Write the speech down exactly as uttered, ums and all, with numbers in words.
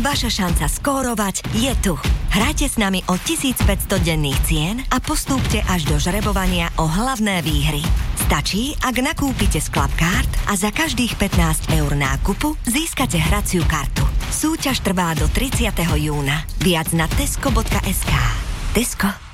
Vaša šanca skórovať je tu. Hrajte s nami o tisícpäťsto denných cien a postúpte až do žrebovania o hlavné výhry. Stačí, ak nakúpite z Clubcard a za každých pätnásť eur nákupu získate hraciu kartu. Súťaž trvá do tridsiateho júna. Viac na tesco bodka es ká. Tesco.